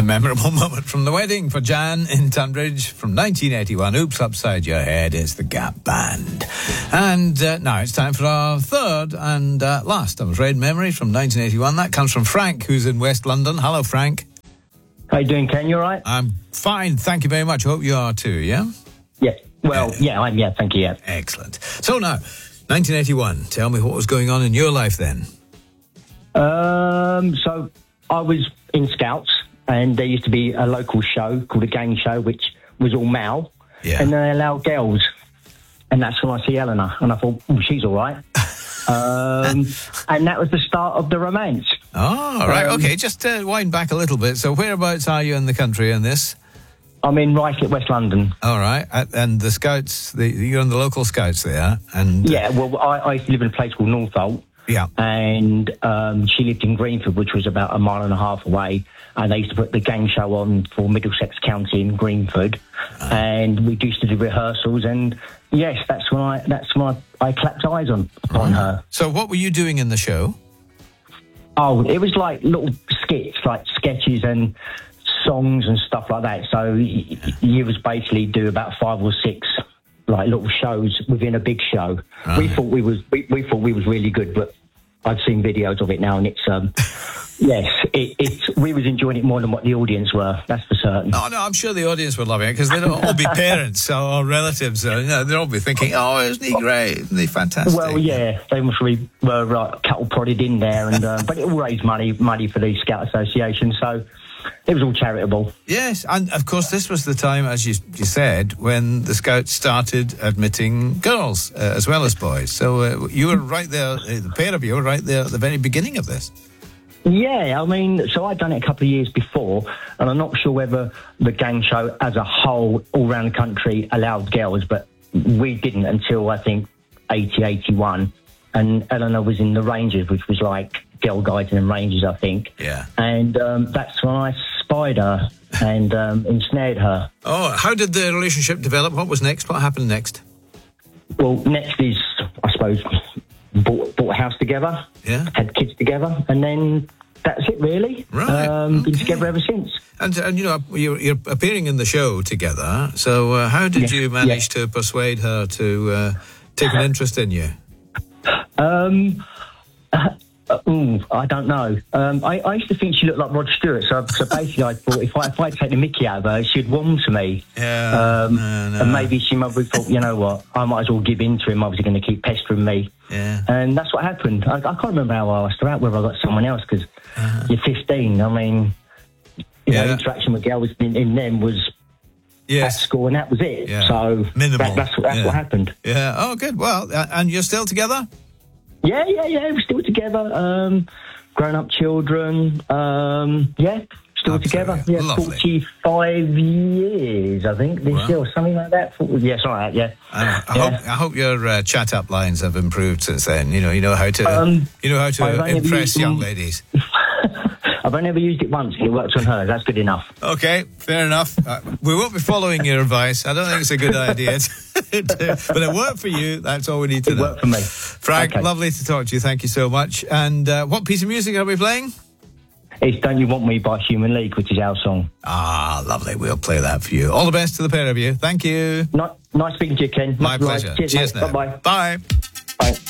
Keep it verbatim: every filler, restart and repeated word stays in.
The memorable moment from the wedding for Jan in Tunbridge from nineteen eighty-one. Oops, Upside Your Head is the Gap Band. And uh, now it's time for our third and uh, last, I'm afraid, memory from nineteen eighty-one. That comes from Frank, who's in West London. Hello, Frank. How you doing, Ken? You all right? I'm fine, thank you very much. Hope you are too, yeah? Yeah. Well, uh, yeah, I'm, yeah, thank you, yeah. Excellent. So now, nineteen eighty-one, tell me what was going on in your life then. Um, so I was in Scouts, and there used to be a local show called a gang show, which was all male, Yeah. and they allowed girls. And that's when I see Eleanor, and I thought, oh, she's all right. um, and that was the start of the romance. Oh, right, Um, okay, just uh, wind back a little bit. So whereabouts are you in the country in this? I'm in Reichet, West London. All right, uh, and the Scouts, the, you're in the local Scouts there, and... Yeah, well, I, I used to live in a place called Northolt. Yeah. And um, she lived in Greenford, which was about a mile and a half away. And they used to put the gang show on for Middlesex County in Greenford. Uh. And we used to do rehearsals. And yes, that's when I that's when I, I clapped eyes on on her. So what were you doing in the show? Oh, it was like little skits, like sketches and songs and stuff like that. So y- y- you was basically do about five or six like little shows within a big show. Right. We thought we was we, we thought we was really good, but I've seen videos of it now, and it's um yes, it, it's we was enjoying it more than what the audience were. That's for certain. Oh no, I'm sure the audience were loving it because they'd all be parents or relatives. Or, you know, they'd all be thinking, "Oh, isn't he great? Isn't he fantastic?" Well, yeah, they must be were like cattle prodded in there, and uh, but it all raised money money for the Scout Association, so. It was all charitable. Yes, and of course this was the time, as you, you said, when the Scouts started admitting girls uh, as well as boys. So uh, you were right there, uh, the pair of you were right there at the very beginning of this. Yeah, I mean, so I'd done it a couple of years before, and I'm not sure whether the gang show as a whole, all around the country, allowed girls, but we didn't until, I think, eighty, eighty-one. And Eleanor was in the Rangers, which was like Girl Guides and Rangers, I think. Yeah. And um, that's when I spied her and um, ensnared her. Oh, how did the relationship develop? What was next? What happened next? Well, next is, I suppose, bought, bought a house together, Yeah. had kids together, and then that's it, really. Right, Um, okay. Been together ever since. And, and you know, you're, you're appearing in the show together. So uh, how did Yes, you manage yes. to persuade her to uh, take an interest in you? Um, uh, uh, ooh, I don't know. Um, I, I used to think she looked like Rod Stewart, so, so basically I thought if I if I take the mickey out of her, she'd warm to me. Yeah, Um, no, no. And maybe she might have thought, you know what, I might as well give in to him. Obviously going to keep pestering me. Yeah. And that's what happened. I, I can't remember how I asked her out, whether I got someone else, because Uh-huh. you're fifteen. I mean, you Yeah. know, interaction with girls in, in them was at Yes. school, and that was it. Yeah. So Minimal. that, that's, that's Yeah. what happened. Yeah. Oh, good. Well, uh, and you're still together? Yeah, yeah, yeah. We're still together. Um, grown-up children. Um, yeah, still Absolutely. together. Yeah, Lovely. forty-five years, I think, this Wow. year, or something like that. forty, yeah, something like that, yeah. I, I Yeah. hope I hope your uh, chat up lines have improved since then. You know, you know how to Um, you know how I've to only ever impress used young them- ladies. I've only ever used it once, and it worked on her. That's good enough. Okay, fair enough. Uh, we won't be following your advice. I don't think it's a good idea, to, to, but it worked for you. That's all we need to It know. worked for me. Frank, Okay. lovely to talk to you. Thank you so much. And uh, what piece of music are we playing? It's Don't You Want Me by Human League, which is our song. Ah, lovely. We'll play that for you. All the best to the pair of you. Thank you. Ni- nice speaking to you, Ken. My Much obliged. pleasure. Cheers, Cheers mate. now. Bye-bye. Bye. Bye.